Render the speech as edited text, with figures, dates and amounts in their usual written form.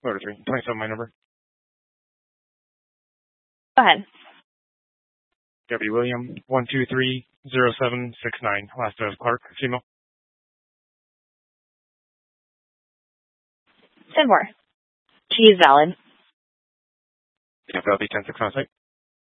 Loader 3. 27, my number. Go ahead. W. William, 1230769. Last of Clark, female. 10 more. She is valid. Yeah, that'll be 10-6 on site.